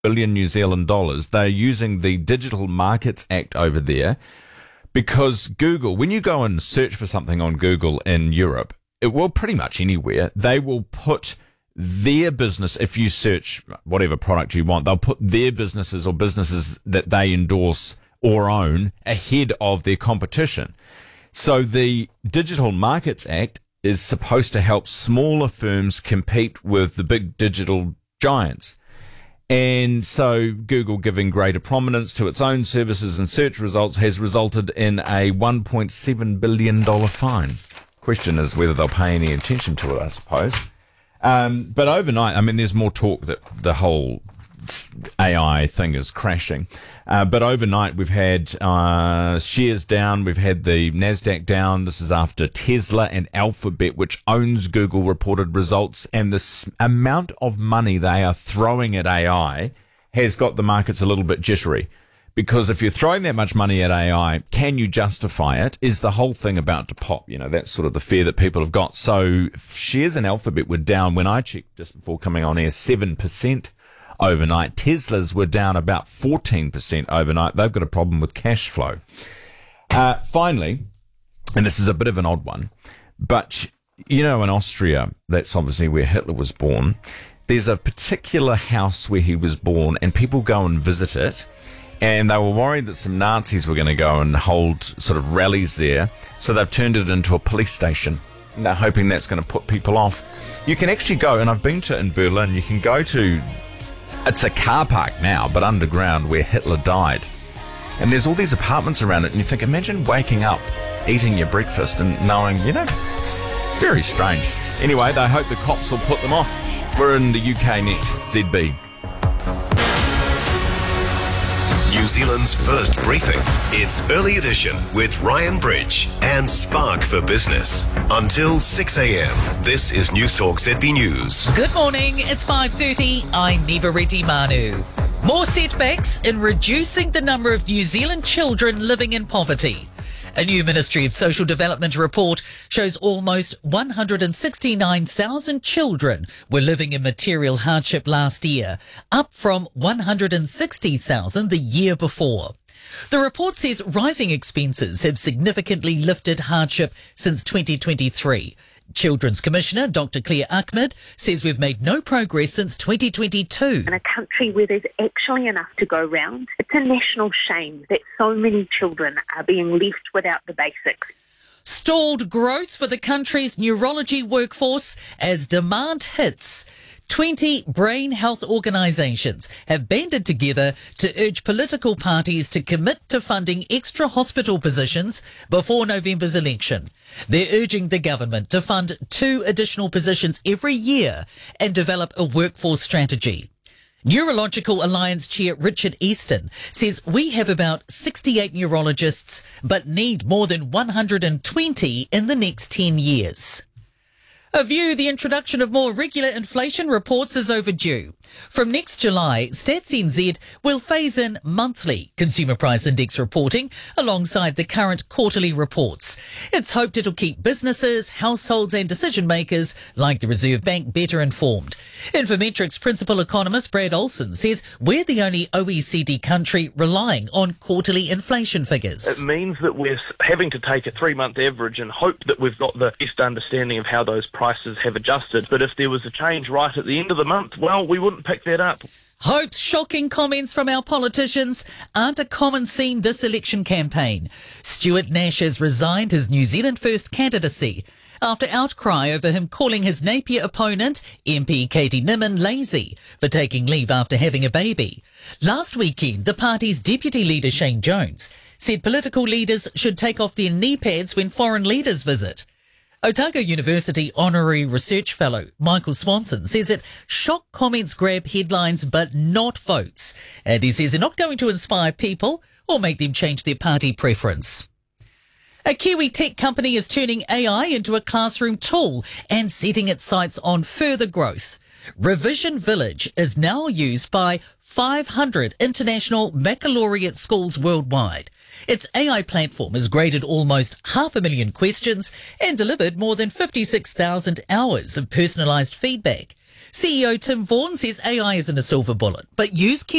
billion New Zealand dollars. They're using the Digital Markets Act over there because Google, when you go and search for something on Google in Europe, it will pretty much anywhere, they will put their business, if you search whatever product you want, they'll put their businesses or businesses that they endorse or own ahead of their competition. So the Digital Markets Act is supposed to help smaller firms compete with the big digital giants. And so Google giving greater prominence to its own services and search results has resulted in a $1.7 billion fine. Question is whether they'll pay any attention to it, I suppose. But overnight, I mean, there's more talk that the whole AI thing is crashing. But overnight, we've had shares down. We've had the NASDAQ down. This is after Tesla and Alphabet, which owns Google, reported results. And this amount of money they are throwing at AI has got the markets a little bit jittery. Because if you're throwing that much money at AI, can you justify it? Is the whole thing about to pop? You know, that's sort of the fear that people have got. So shares in Alphabet were down when I checked just before coming on air, 7% overnight. Teslas were down about 14% overnight. They've got a problem with cash flow. Finally, and this is a bit of an odd one, but you know, in Austria, that's obviously where Hitler was born. There's a particular house where he was born and people go and visit it. And they were worried that some Nazis were going to go and hold sort of rallies there. So they've turned it into a police station. And they're hoping that's going to put people off. You can actually go, and I've been to in Berlin, you can go to, it's a car park now, but underground where Hitler died. And there's all these apartments around it. And you think, imagine waking up, eating your breakfast and knowing, you know, very strange. Anyway, they hope the cops will put them off. We're in the UK next, ZB. New Zealand's first briefing. It's Early Edition with Ryan Bridge and Spark for Business. Until 6 a.m, this is Newstalk ZB News. Good morning, it's 5:30. I'm Neva Reddy Manu. More setbacks in reducing the number of New Zealand children living in poverty. A new Ministry of Social Development report shows almost 169,000 children were living in material hardship last year, up from 160,000 the year before. The report says rising expenses have significantly lifted hardship since 2023. Children's Commissioner Dr. Claire Ahmed says we've made no progress since 2022. In a country where there's actually enough to go round, it's a national shame that so many children are being left without the basics. Stalled growth for the country's neurology workforce as demand hits. 20 brain health organisations have banded together to urge political parties to commit to funding extra hospital positions before November's election. They're urging the government to fund 2 additional positions every year and develop a workforce strategy. Neurological Alliance Chair Richard Easton says we have about 68 neurologists but need more than 120 in the next 10 years. A view the introduction of more regular inflation reports is overdue. From next July, Stats NZ will phase in monthly consumer price index reporting alongside the current quarterly reports. It's hoped it'll keep businesses, households and decision makers like the Reserve Bank better informed. Infometrics principal economist Brad Olson says we're the only OECD country relying on quarterly inflation figures. It means that we're having to take a 3-month average and hope that we've got the best understanding of how those prices have adjusted. But if there was a change right at the end of the month, well, we wouldn't pick that up. Hope's shocking comments from our politicians aren't a common theme this election campaign. Stuart Nash has resigned his New Zealand First candidacy after outcry over him calling his Napier opponent, MP Katie Nimmin, lazy for taking leave after having a baby. Last weekend, the party's deputy leader Shane Jones said political leaders should take off their knee pads when foreign leaders visit. Otago University Honorary Research Fellow Michael Swanson says that shock comments grab headlines but not votes. And he says they're not going to inspire people or make them change their party preference. A Kiwi tech company is turning AI into a classroom tool and setting its sights on further growth. Revision Village is now used by 500 international baccalaureate schools worldwide. Its AI platform has graded almost 500,000 questions and delivered more than 56,000 hours of personalised feedback. CEO Tim Vaughan says AI isn't a silver bullet, but use